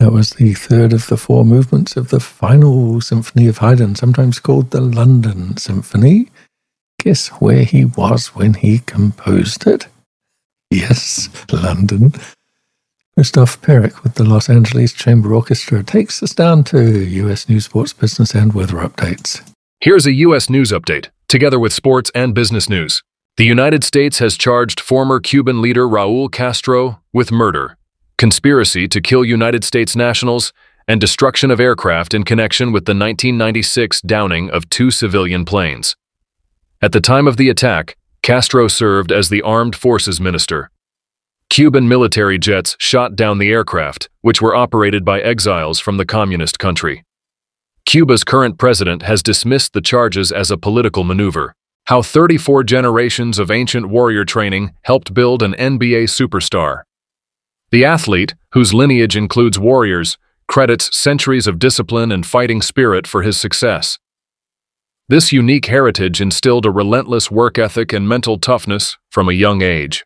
That was the third of the four movements of the final Symphony of Haydn, sometimes called the London Symphony. Guess where he was when he composed it? Yes, London. Christoph Perrick with the Los Angeles Chamber Orchestra takes us down to U.S. news, sports, business, and weather updates. Here's a U.S. news update, together with sports and business news. The United States has charged former Cuban leader Raul Castro with murder, conspiracy to kill United States nationals, and destruction of aircraft in connection with the 1996 downing of 2 civilian planes. At the time of the attack, Castro served as the Armed Forces Minister. Cuban military jets shot down the aircraft, which were operated by exiles from the communist country. Cuba's current president has dismissed the charges as a political maneuver. How 34 generations of ancient warrior training helped build an NBA superstar. The athlete, whose lineage includes warriors, credits centuries of discipline and fighting spirit for his success. This unique heritage instilled a relentless work ethic and mental toughness from a young age.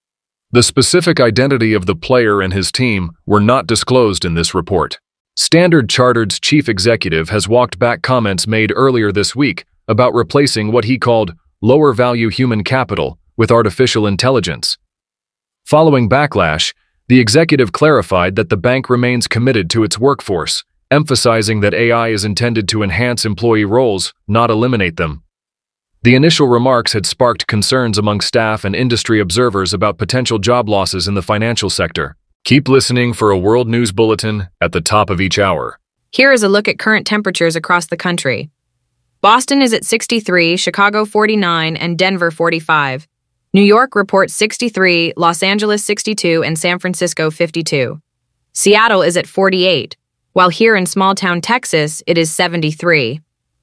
The specific identity of the player and his team were not disclosed in this report. Standard Chartered's chief executive has walked back comments made earlier this week about replacing what he called lower-value human capital with artificial intelligence. Following backlash, the executive clarified that the bank remains committed to its workforce, emphasizing that AI is intended to enhance employee roles, not eliminate them. The initial remarks had sparked concerns among staff and industry observers about potential job losses in the financial sector. Keep listening for a World News Bulletin at the top of each hour. Here is a look at current temperatures across the country. Boston is at 63, Chicago 49, and Denver 45. New York reports 63, Los Angeles 62, and San Francisco 52. Seattle is at 48, while here in small-town Texas, it is 73.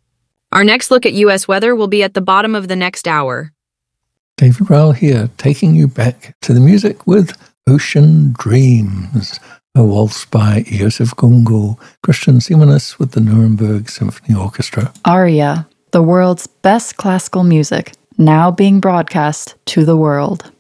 Our next look at U.S. weather will be at the bottom of the next hour. David Rowell here, taking you back to the music with Ocean Dreams, a waltz by Josef Gungul, Christian Simonis with the Nuremberg Symphony Orchestra. Aria, the world's best classical music, now being broadcast to the world.